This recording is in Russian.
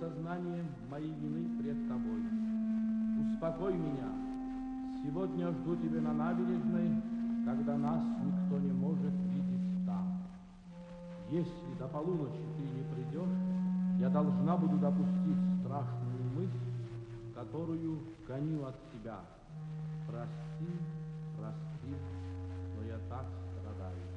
сознание моей вины пред тобой. Успокой меня. Сегодня жду тебя на набережной, когда нас никто не может видеть там. Если до полуночи ты не придешь, я должна буду допустить страшную мысль, которую гоню от тебя. Прости, прости, но я так